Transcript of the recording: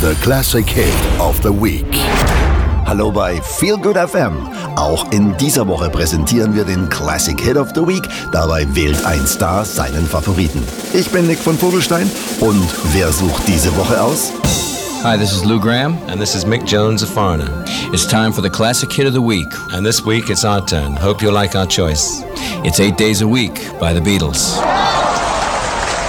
The Classic Hit of the Week. Hallo bei Feel Good FM. Auch in dieser Woche präsentieren wir den Classic Hit of the Week. Dabei wählt ein Star seinen Favoriten. Ich bin Nick von Vogelstein und wer sucht diese Woche aus? Hi, this is Lou Gramm. And this is Mick Jones of Foreigner. It's time for the Classic Hit of the Week. And this week it's our turn. Hope you like our choice. It's 8 Days a Week by the Beatles.